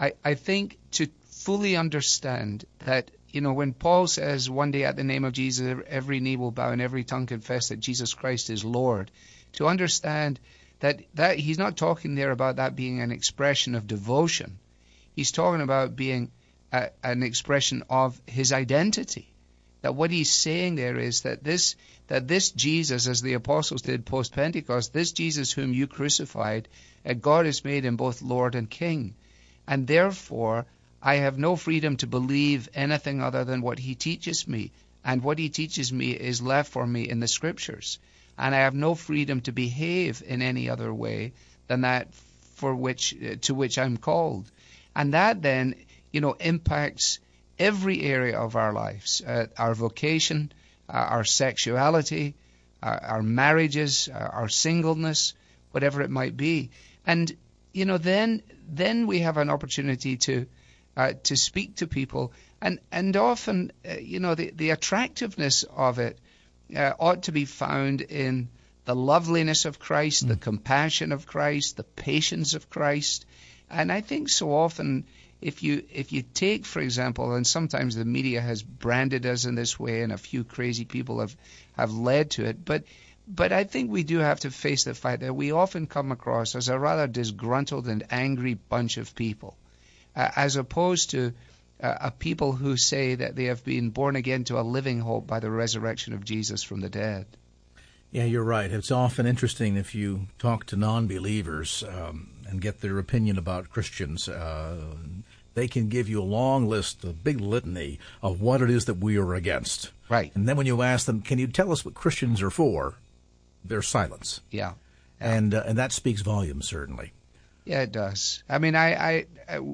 I think to fully understand that, when Paul says one day at the name of Jesus, every knee will bow and every tongue confess that Jesus Christ is Lord, to understand that he's not talking there about that being an expression of devotion. He's talking about being an expression of his identity. That what he's saying there is that this Jesus, as the apostles did post-Pentecost, this Jesus whom you crucified, God has made him both Lord and King. And therefore, I have no freedom to believe anything other than what he teaches me. And what he teaches me is left for me in the Scriptures. And I have no freedom to behave in any other way than that to which I'm called. And that then, impacts every area of our lives, our vocation, our sexuality, our marriages, our singleness, whatever it might be. And, then we have an opportunity to speak to people. And often, the attractiveness of it ought to be found in the loveliness of Christ, the compassion of Christ, the patience of Christ. And I think so often, if you take, for example, and sometimes the media has branded us in this way, and a few crazy people have led to it, but I think we do have to face the fact that we often come across as a rather disgruntled and angry bunch of people, as opposed to a people who say that they have been born again to a living hope by the resurrection of Jesus from the dead. Yeah, you're right. It's often interesting if you talk to non-believers and get their opinion about Christians. They can give you a long list, a big litany of what it is that we are against. Right. And then when you ask them, can you tell us what Christians are for? There's silence. Yeah. And that speaks volumes, certainly. Yeah, it does. I mean, I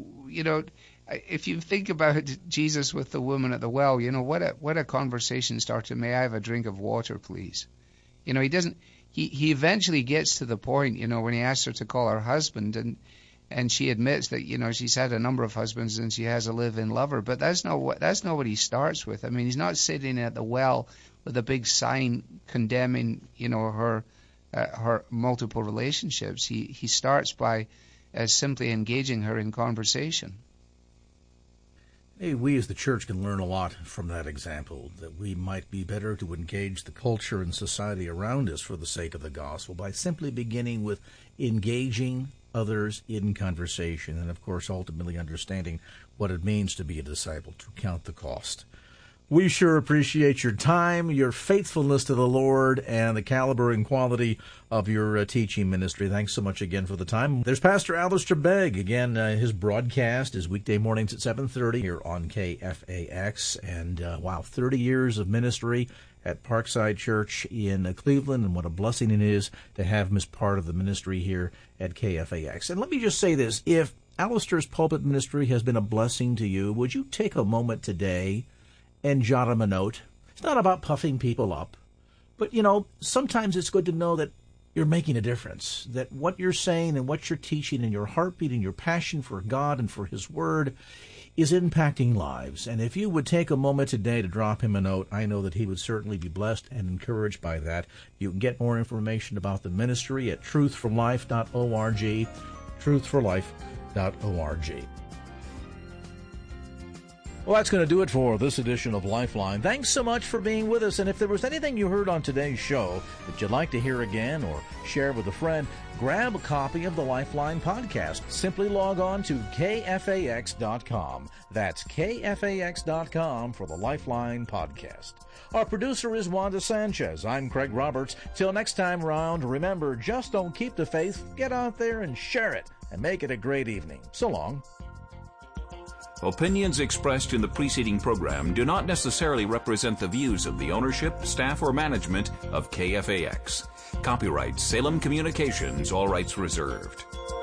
if you think about Jesus with the woman at the well, what a conversation starter. May I have a drink of water, please? He doesn't. He eventually gets to the point, when he asks her to call her husband, and she admits that she's had a number of husbands and she has a live-in lover. But that's not what he starts with. I mean, he's not sitting at the well with a big sign condemning her multiple relationships. He starts by simply engaging her in conversation. Hey, we as the church can learn a lot from that example, that we might be better to engage the culture and society around us for the sake of the gospel by simply beginning with engaging others in conversation and, of course, ultimately understanding what it means to be a disciple, to count the cost. We sure appreciate your time, your faithfulness to the Lord, and the caliber and quality of your teaching ministry. Thanks so much again for the time. There's Pastor Alistair Begg. Again, his broadcast is weekday mornings at 7:30 here on KFAX. And, 30 years of ministry at Parkside Church in Cleveland, and what a blessing it is to have him as part of the ministry here at KFAX. And let me just say this. If Alistair's pulpit ministry has been a blessing to you, would you take a moment today and jot him a note? It's not about puffing people up, but, sometimes it's good to know that you're making a difference, that what you're saying and what you're teaching and your heartbeat and your passion for God and for His Word is impacting lives. And if you would take a moment today to drop him a note, I know that he would certainly be blessed and encouraged by that. You can get more information about the ministry at truthforlife.org, truthforlife.org. Well, that's going to do it for this edition of Lifeline. Thanks so much for being with us. And if there was anything you heard on today's show that you'd like to hear again or share with a friend, grab a copy of the Lifeline podcast. Simply log on to KFAX.com. That's KFAX.com for the Lifeline podcast. Our producer is Wanda Sanchez. I'm Craig Roberts. Till next time round, remember, just don't keep the faith. Get out there and share it and make it a great evening. So long. Opinions expressed in the preceding program do not necessarily represent the views of the ownership, staff, or management of KFAX. Copyright Salem Communications, all rights reserved.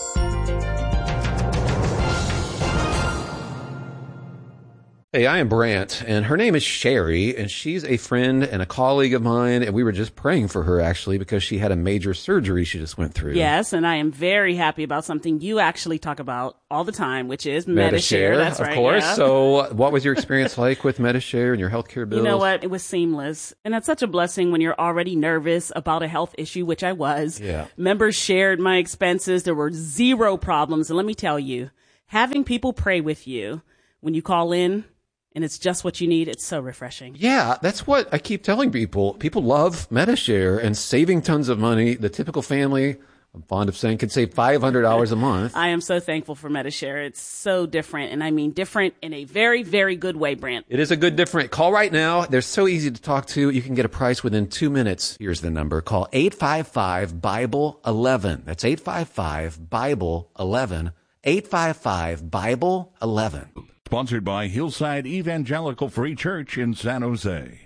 Hey, I am Brant, and her name is Sherry, and she's a friend and a colleague of mine, and we were just praying for her, actually, because she had a major surgery she just went through. Yes, and I am very happy about something you actually talk about all the time, which is Medi-Share. That's right, of course. Yeah. So what was your experience like with Medi-Share and your healthcare bills? You know what? It was seamless, and that's such a blessing when you're already nervous about a health issue, which I was. Yeah. Members shared my expenses. There were zero problems, and let me tell you, having people pray with you when you call in and it's just what you need, it's so refreshing. Yeah, that's what I keep telling people. People love Medi-Share and saving tons of money. The typical family, I'm fond of saying, can save $500 a month. I am so thankful for Medi-Share. It's so different, and I mean different in a very, very good way, Brant. It is a good different. Call right now. They're so easy to talk to. You can get a price within 2 minutes. Here's the number. Call 855-BIBLE-11. That's 855-BIBLE-11. 855-BIBLE-11. Sponsored by Hillside Evangelical Free Church in San Jose.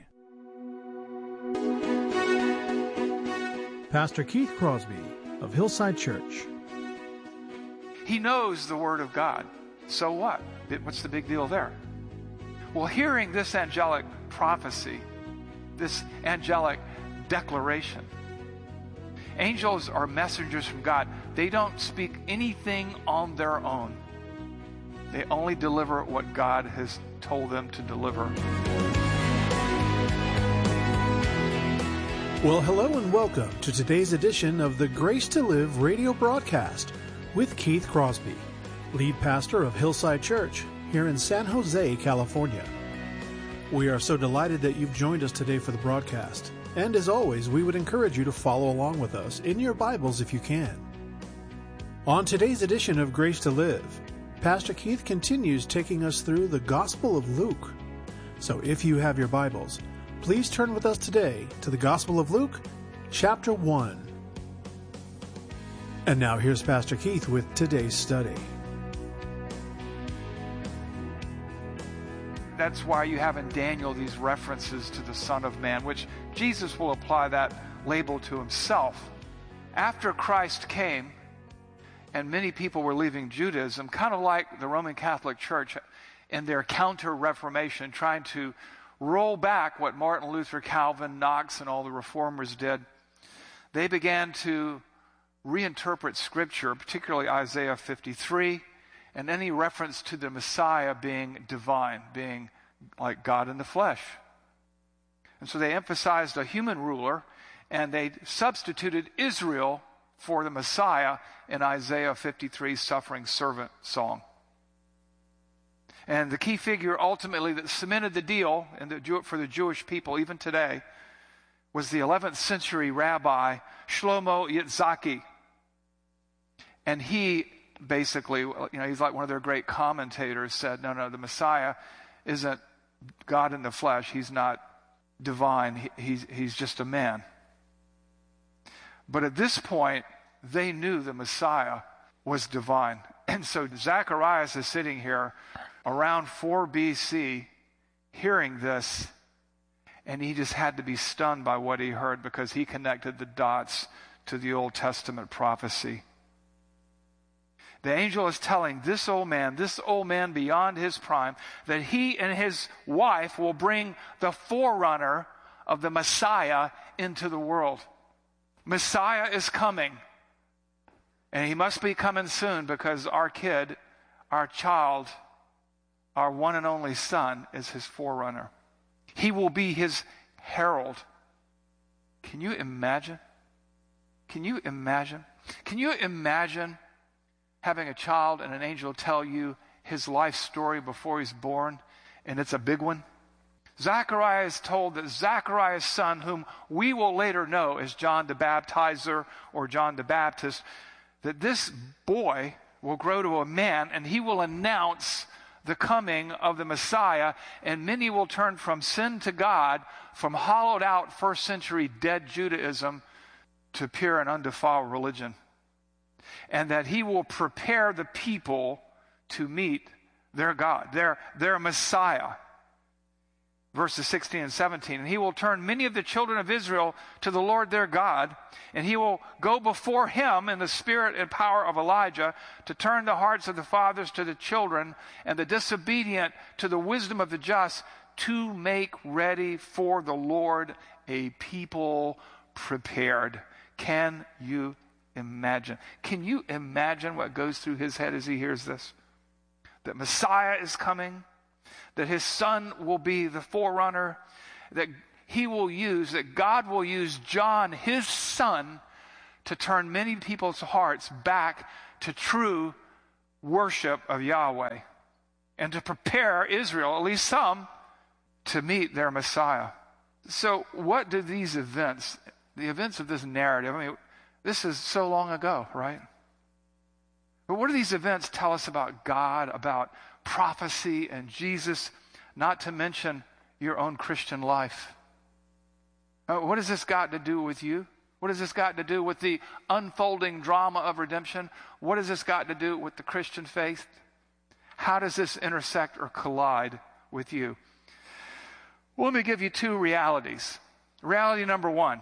Pastor Keith Crosby of Hillside Church. He knows the Word of God. So what? What's the big deal there? Well, hearing this angelic prophecy, this angelic declaration, angels are messengers from God. They don't speak anything on their own. They only deliver what God has told them to deliver. Well, hello and welcome to today's edition of the Grace to Live radio broadcast with Keith Crosby, lead pastor of Hillside Church here in San Jose, California. We are so delighted that you've joined us today for the broadcast. And as always, we would encourage you to follow along with us in your Bibles if you can. On today's edition of Grace to Live, Pastor Keith continues taking us through the Gospel of Luke. So if you have your Bibles, please turn with us today to the Gospel of Luke, chapter 1. And now here's Pastor Keith with today's study. That's why you have in Daniel these references to the Son of Man, which Jesus will apply that label to himself. After Christ came, and many people were leaving Judaism, kind of like the Roman Catholic Church in their counter-reformation, trying to roll back what Martin Luther, Calvin, Knox, and all the reformers did. They began to reinterpret Scripture, particularly Isaiah 53, and any reference to the Messiah being divine, being like God in the flesh. And so they emphasized a human ruler, and they substituted Israel for the Messiah in Isaiah 53's suffering servant song. And the key figure ultimately that cemented the deal for the Jewish people even today was the 11th century rabbi Shlomo Yitzhaki. And he basically, he's like one of their great commentators, said, no, the Messiah isn't God in the flesh. He's not divine. He's just a man. But at this point, they knew the Messiah was divine. And so Zacharias is sitting here around 4 BC hearing this, and he just had to be stunned by what he heard because he connected the dots to the Old Testament prophecy. The angel is telling this old man beyond his prime, that he and his wife will bring the forerunner of the Messiah into the world. Messiah is coming. And he must be coming soon because our kid, our child, our one and only son is his forerunner. He will be his herald. Can you imagine? Can you imagine? Can you imagine having a child and an angel tell you his life story before he's born, and it's a big one? Zechariah is told that Zechariah's son, whom we will later know as John the Baptizer or John the Baptist, that this boy will grow to a man and he will announce the coming of the Messiah, and many will turn from sin to God, from hollowed out first century dead Judaism to pure and undefiled religion. And that he will prepare the people to meet their God, their Messiah. Verses 16 and 17, and he will turn many of the children of Israel to the Lord their God, and he will go before him in the spirit and power of Elijah to turn the hearts of the fathers to the children and the disobedient to the wisdom of the just, to make ready for the Lord a people prepared. Can you imagine? Can you imagine what goes through his head as he hears this? That Messiah is coming, that his son will be the forerunner, that God will use John, his son, to turn many people's hearts back to true worship of Yahweh and to prepare Israel, at least some, to meet their Messiah. So what do these events, the events of this narrative, I mean, this is so long ago, right? But what do these events tell us about God, about prophecy and Jesus, not to mention your own Christian life? What has this got to do with you? What has this got to do with the unfolding drama of redemption? What has this got to do with the Christian faith? How does this intersect or collide with you? Well, let me give you two realities. Reality number one,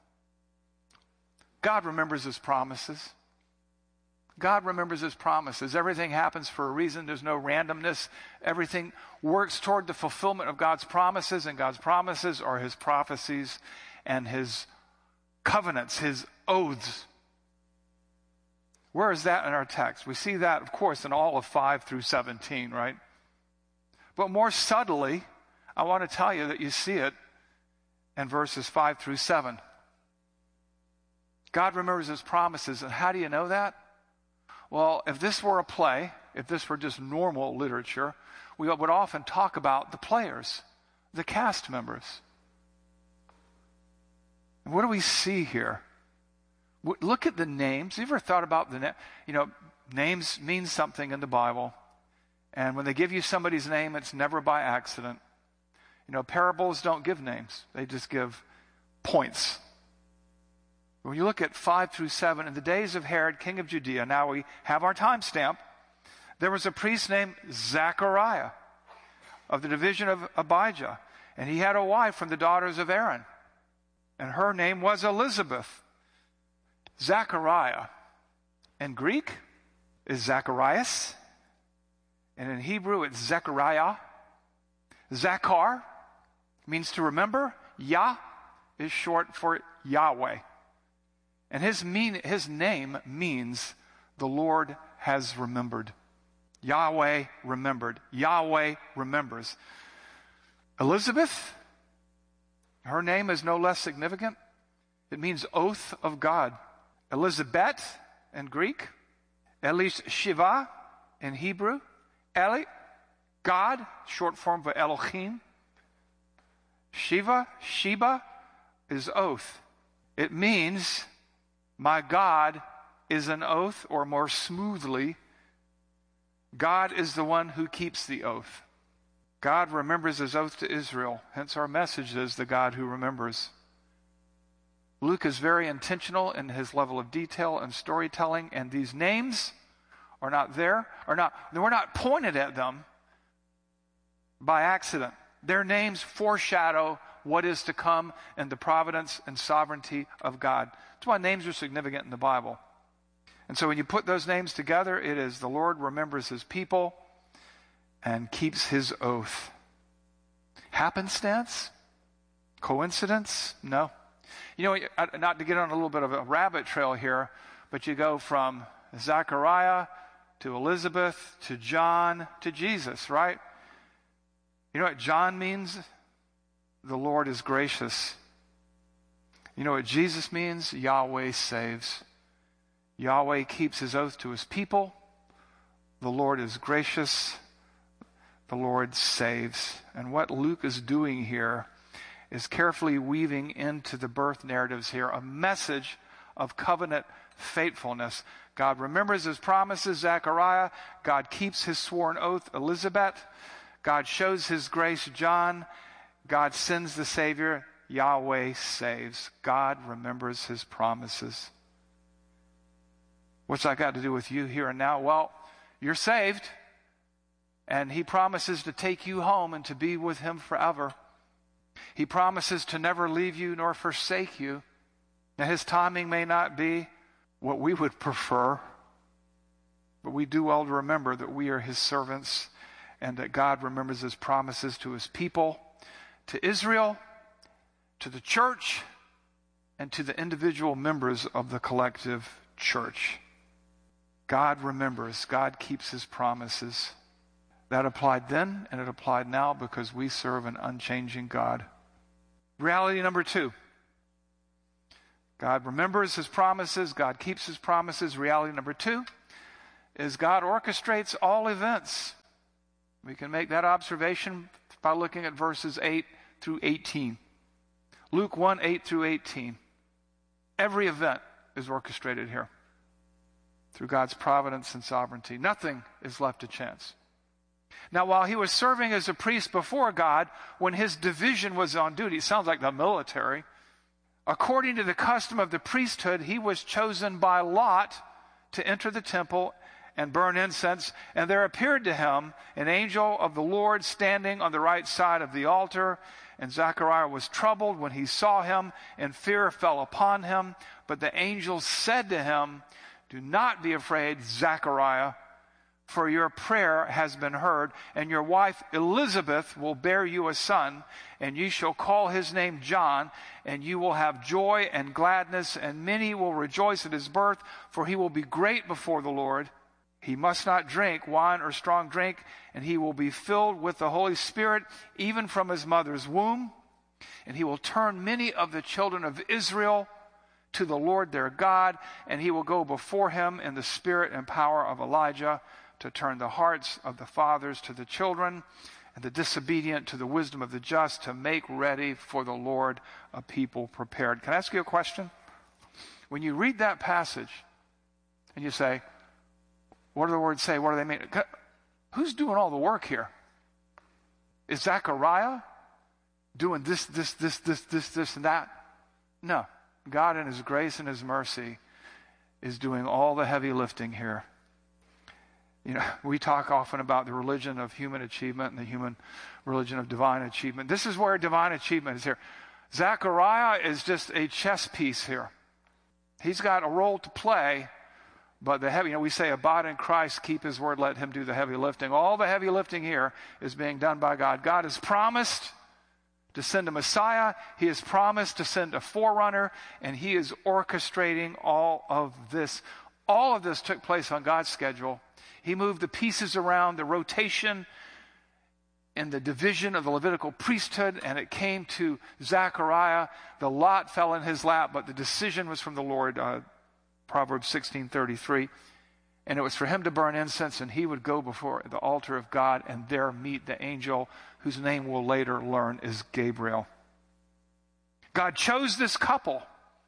God remembers his promises. God remembers his promises. Everything happens for a reason. There's no randomness. Everything works toward the fulfillment of God's promises, and God's promises are his prophecies and his covenants, his oaths. Where is that in our text? We see that, of course, in all of 5 through 17, right? But more subtly, I want to tell you that you see it in verses 5 through 7. God remembers his promises, and how do you know that? Well, if this were a play, if this were just normal literature, we would often talk about the players, the cast members. What do we see here? Look at the names. Have you ever thought about names mean something in the Bible. And when they give you somebody's name, it's never by accident. Parables don't give names. They just give points. When you look at 5 through 7, in the days of Herod, king of Judea, now we have our timestamp, there was a priest named Zechariah of the division of Abijah. And he had a wife from the daughters of Aaron. And her name was Elizabeth. Zechariah in Greek is Zacharias. And in Hebrew it's Zechariah. Zachar means to remember. Yah is short for Yahweh. And his name means the Lord has remembered. Yahweh remembered. Yahweh remembers. Elizabeth, her name is no less significant. It means oath of God. Elizabeth in Greek. Elisheva in Hebrew. Eli, God, short form for Elohim. Sheba is oath. It means my God is an oath, or more smoothly, God is the one who keeps the oath. God remembers his oath to Israel. Hence our message is the God who remembers. Luke is very intentional in his level of detail and storytelling, and these names are not there, we're not pointed at them by accident. Their names foreshadow what is to come in the providence and sovereignty of God. That's why names are significant in the Bible. And so when you put those names together, it is the Lord remembers his people and keeps his oath. Happenstance? Coincidence? No. Not to get on a little bit of a rabbit trail here, but you go from Zechariah to Elizabeth to John to Jesus, right? You know what John means? The Lord is gracious. You know what Jesus means? Yahweh saves. Yahweh keeps his oath to his people. The Lord is gracious. The Lord saves. And what Luke is doing here is carefully weaving into the birth narratives here a message of covenant faithfulness. God remembers his promises, Zechariah. God keeps his sworn oath, Elizabeth. God shows his grace, John. God sends the Savior. Yahweh saves. God remembers his promises. What's that got to do with you here and now? Well, you're saved, and he promises to take you home and to be with him forever. He promises to never leave you nor forsake you. Now, his timing may not be what we would prefer, but we do well to remember that we are his servants and that God remembers his promises to his people, to Israel, to the church, and to the individual members of the collective church. God remembers. God keeps his promises. That applied then, and it applied now because we serve an unchanging God. Reality number 2. God remembers his promises. God keeps his promises. Reality number 2. is God orchestrates all events. We can make that observation by looking at verses 8 through 18. Luke 1, 8 through 18. Every event is orchestrated here through God's providence and sovereignty. Nothing is left to chance. Now, while he was serving as a priest before God, when his division was on duty, it sounds like the military, according to the custom of the priesthood, he was chosen by lot to enter the temple and burn incense. And there appeared to him an angel of the Lord standing on the right side of the altar. And Zechariah was troubled when he saw him, and fear fell upon him. But the angel said to him, "Do not be afraid, Zechariah, for your prayer has been heard, and your wife Elizabeth will bear you a son, and you shall call his name John, and you will have joy and gladness, and many will rejoice at his birth, for he will be great before the Lord. He must not drink wine or strong drink, and he will be filled with the Holy Spirit, even from his mother's womb. And he will turn many of the children of Israel to the Lord their God, and he will go before him in the spirit and power of Elijah, to turn the hearts of the fathers to the children, and the disobedient to the wisdom of the just, to make ready for the Lord a people prepared." Can I ask you a question? When you read that passage, and you say, what do the words say? What do they mean? Who's doing all the work here? Is Zechariah doing this, and that? No. God in his grace and his mercy is doing all the heavy lifting here. You know, we talk often about the religion of human achievement and the human religion of divine achievement. This is where divine achievement is here. Zechariah is just a chess piece here. He's got a role to play, but the heavy, we say, abide in Christ, keep his word, let him do the heavy lifting. All the heavy lifting here is being done by God. God has promised to send a Messiah. He has promised to send a forerunner, and he is orchestrating all of this. All of this took place on God's schedule. He moved the pieces around, the rotation and the division of the Levitical priesthood, and it came to Zechariah. The lot fell in his lap, but the decision was from the Lord, Proverbs 16:33. And it was for him to burn incense, and he would go before the altar of God and there meet the angel whose name we'll later learn is Gabriel. God chose this couple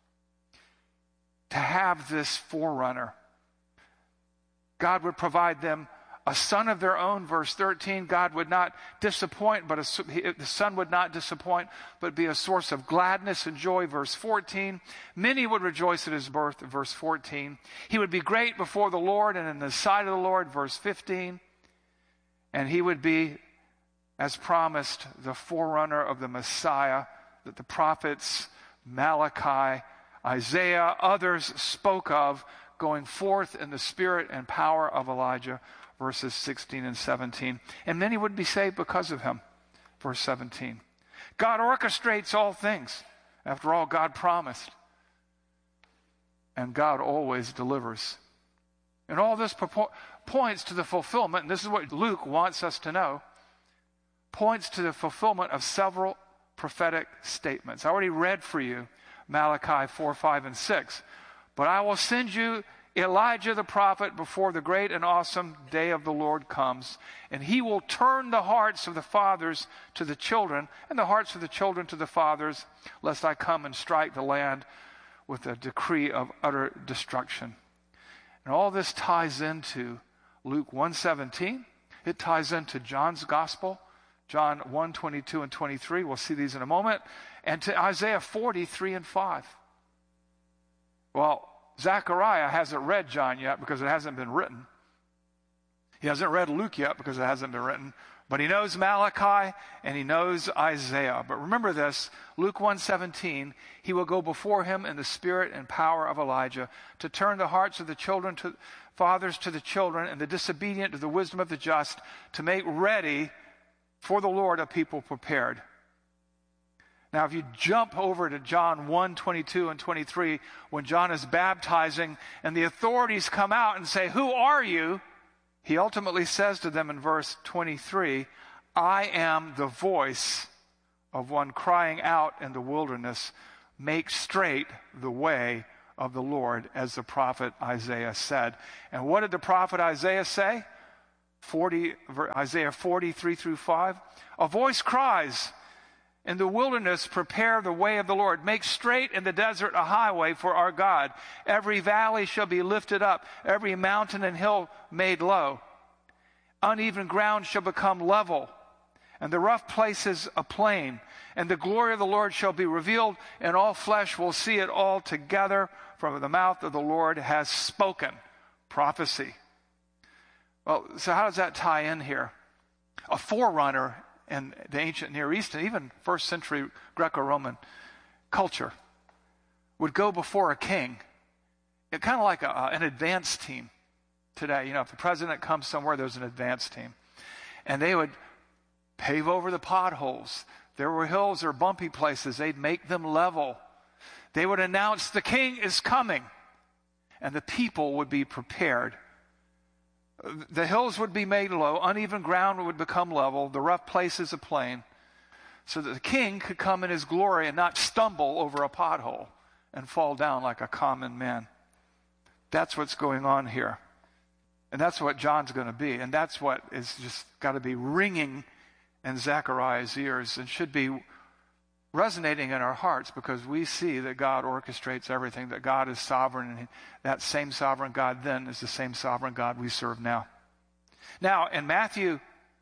to have this forerunner. God would provide them a son of their own, verse 13. God would not disappoint, but the son would not disappoint, but be a source of gladness and joy, verse 14. Many would rejoice at his birth, verse 14. He would be great before the Lord and in the sight of the Lord, verse 15. And he would be, as promised, the forerunner of the Messiah that the prophets Malachi, Isaiah, others spoke of, going forth in the spirit and power of Elijah, verses 16 and 17. And many would be saved because of him, verse 17. God orchestrates all things. After all, God promised. And God always delivers. And all this points to the fulfillment, and this is what Luke wants us to know, points to the fulfillment of several prophetic statements. I already read for you Malachi 4, 5, and 6. But I will send you Elijah the prophet before the great and awesome day of the Lord comes, and he will turn the hearts of the fathers to the children, and the hearts of the children to the fathers, lest I come and strike the land with a decree of utter destruction. And all this ties into Luke 1:17. It ties into John's gospel, John 1:22 and 23. We'll see these in a moment. And to Isaiah 40:3 and 5. Well, Zechariah hasn't read John yet because it hasn't been written. He hasn't read Luke yet because it hasn't been written. But he knows Malachi and he knows Isaiah. But remember this, Luke 1:17, he will go before him in the spirit and power of Elijah to turn the hearts of the children to fathers to the children and the disobedient to the wisdom of the just, to make ready for the Lord a people prepared. Now, if you jump over to John 1:22 and 23, when John is baptizing and the authorities come out and say, "Who are you?" he ultimately says to them in verse 23, "I am the voice of one crying out in the wilderness, make straight the way of the Lord, as the prophet Isaiah said. And what did the prophet Isaiah say? Isaiah 40:3-5. A voice cries, in the wilderness, prepare the way of the Lord. Make straight in the desert a highway for our God. Every valley shall be lifted up, every mountain and hill made low. Uneven ground shall become level, and the rough places a plain. And the glory of the Lord shall be revealed, and all flesh will see it all together. For the mouth of the Lord has spoken. Prophecy. Well, so how does that tie in here? A forerunner in the ancient Near East and even first century Greco-Roman culture would go before a king. It kind of like an advance team today. If the president comes somewhere, there's an advance team. And they would pave over the potholes. There were hills or bumpy places. They'd make them level. They would announce the king is coming, and the people would be prepared. The hills would be made low, uneven ground would become level, the rough places a plain, so that the king could come in his glory and not stumble over a pothole and fall down like a common man. That's what's going on here. And that's what John's going to be. And that's what is just got to be ringing in Zechariah's ears and should be resonating in our hearts, because we see that God orchestrates everything, that God is sovereign, and that same sovereign God then is the same sovereign God we serve now. Now, in Matthew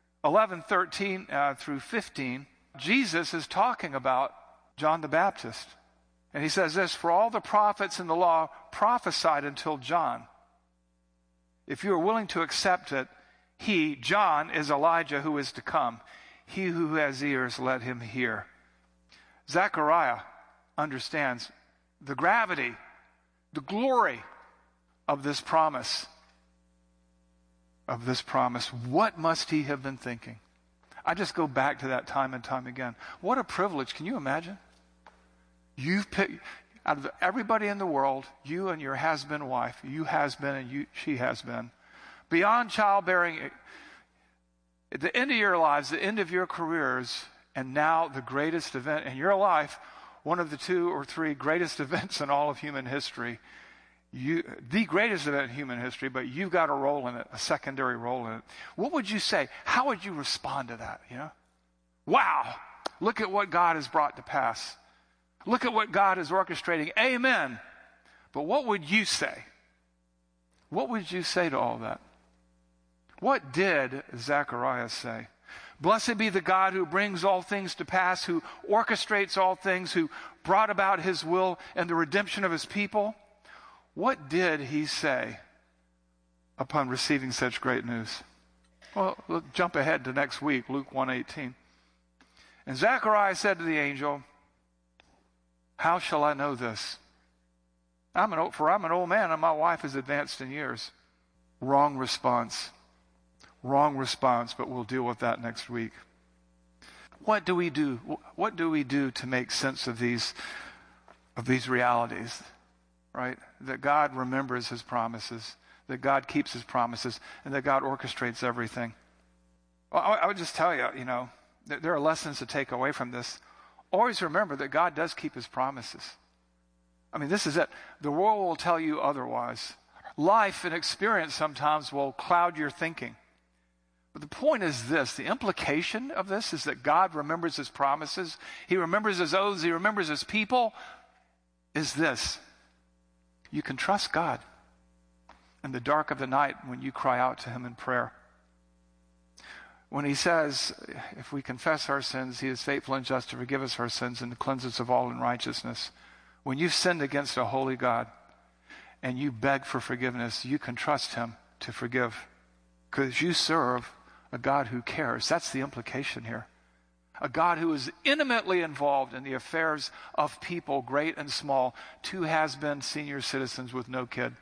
11:13-15, Jesus is talking about John the Baptist. And he says this, for all the prophets in the law prophesied until John. If you are willing to accept it, he, John, is Elijah who is to come. He who has ears, let him hear. Zechariah understands the gravity, the glory of this promise. What must he have been thinking? I just go back to that time and time again. What a privilege. Can you imagine? You've picked, out of everybody in the world, you and your has-been wife, you has been and she has been, beyond childbearing, at the end of your lives, the end of your careers, and now the greatest event in your life, one of the 2 or 3 greatest events in all of human history, the greatest event in human history, but you've got a role in it, a secondary role in it. What would you say? How would you respond to that? Wow, look at what God has brought to pass. Look at what God is orchestrating. Amen. But what would you say? What would you say to all that? What did Zechariah say? Blessed be the God who brings all things to pass, who orchestrates all things, who brought about his will and the redemption of his people. What did he say upon receiving such great news? Well, let's jump ahead to next week, Luke 1:18. And Zechariah said to the angel, how shall I know this? I'm an old man and my wife is advanced in years. Wrong response, but we'll deal with that next week. What do we do? What do we do to make sense of these realities, right? That God remembers his promises, that God keeps his promises, and that God orchestrates everything. Well, I would just tell you, there are lessons to take away from this. Always remember that God does keep his promises. I mean, this is it. The world will tell you otherwise. Life and experience sometimes will cloud your thinking. But the point is this, the implication of this is that God remembers his promises. He remembers his oaths. He remembers his people. Is this, you can trust God in the dark of the night when you cry out to him in prayer. When he says, if we confess our sins, he is faithful and just to forgive us our sins and to cleanse us of all unrighteousness. When you've sinned against a holy God and you beg for forgiveness, you can trust him to forgive because you serve a God who cares. That's the implication here. A God who is intimately involved in the affairs of people, great and small, 2 has-been senior citizens with no kid,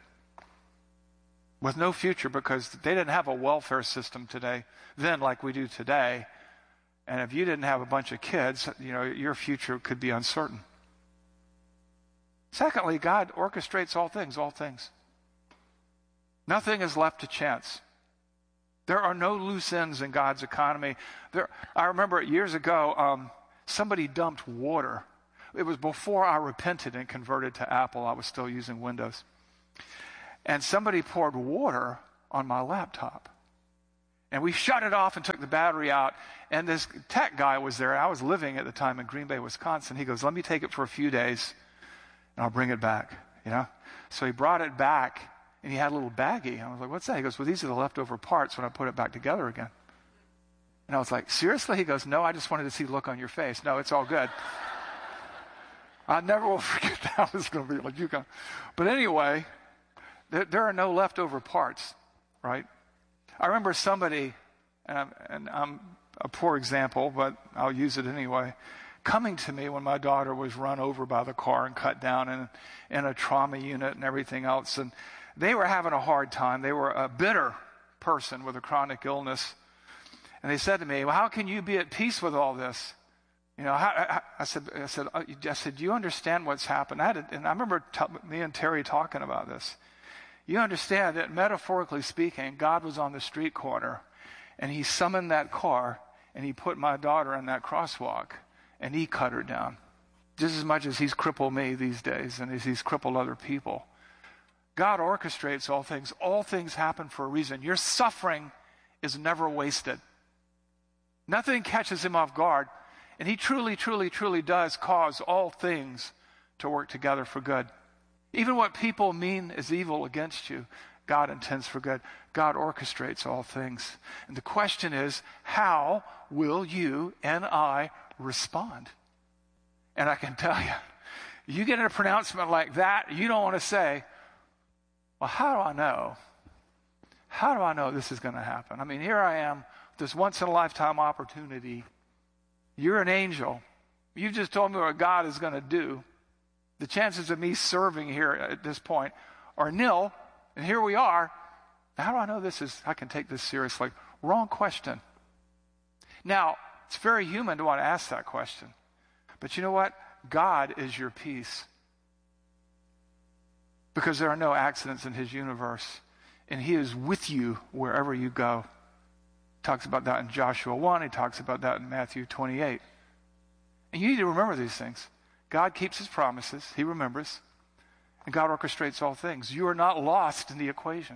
with no future, because they didn't have a welfare system then like we do today. And if you didn't have a bunch of kids, your future could be uncertain. Secondly, God orchestrates all things. Nothing is left to chance. There are no loose ends in God's economy. I remember years ago, somebody dumped water It was before I repented and converted to Apple. I was still using Windows. And somebody poured water on my laptop. And we shut it off and took the battery out. And this tech guy was there. I was living at the time in Green Bay, Wisconsin. He goes, let me take it for a few days and I'll bring it back, So he brought it back and he had a little baggie. I was like, what's that? He goes, well, these are the leftover parts when I put it back together again. And I was like, seriously? He goes, no, I just wanted to see the look on your face. No, it's all good. I never will forget that. I was going to be like, you can. But anyway, there are no leftover parts, right? I remember somebody, and I'm a poor example, but I'll use it anyway, coming to me when my daughter was run over by the car and cut down in a trauma unit and everything else. And they were having a hard time. They were a bitter person with a chronic illness. And they said to me, well, how can you be at peace with all this? I said, do you understand what's happened? And I remember me and Terry talking about this. You understand that metaphorically speaking, God was on the street corner and he summoned that car and he put my daughter in that crosswalk and he cut her down. Just as much as he's crippled me these days and as he's crippled other people. God orchestrates all things. All things happen for a reason. Your suffering is never wasted. Nothing catches him off guard. And he truly, truly, truly does cause all things to work together for good. Even what people mean is evil against you, God intends for good. God orchestrates all things. And the question is, how will you and I respond? And I can tell you, you get a pronouncement like that, you don't want to say, well, how do I know? How do I know this is going to happen? I mean, here I am, this once-in-a-lifetime opportunity. You're an angel. You've just told me what God is going to do. The chances of me serving here at this point are nil, and here we are. How do I know I can take this seriously? Wrong question. Now, it's very human to want to ask that question. But you know what? God is your peace. Because there are no accidents in his universe. And he is with you wherever you go. He talks about that in Joshua 1. He talks about that in Matthew 28. And you need to remember these things. God keeps his promises. He remembers. And God orchestrates all things. You are not lost in the equation.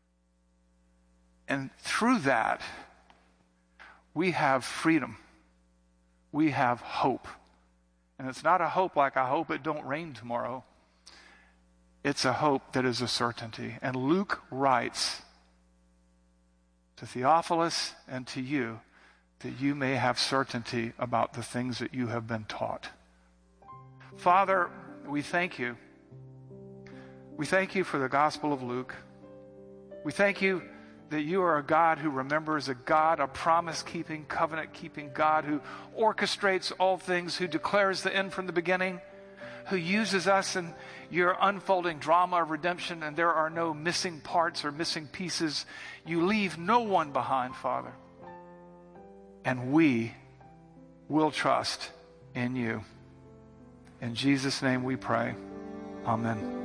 And through that, we have freedom. We have hope. And it's not a hope like I hope it don't rain tomorrow. It's a hope that is a certainty. And Luke writes to Theophilus and to you that you may have certainty about the things that you have been taught. Father, we thank you. We thank you for the Gospel of Luke. We thank you that you are a God who remembers, a God, a promise-keeping, covenant-keeping God who orchestrates all things, who declares the end from the beginning, who uses us in your unfolding drama of redemption, and there are no missing parts or missing pieces. You leave no one behind, Father. And we will trust in you. In Jesus' name we pray. Amen.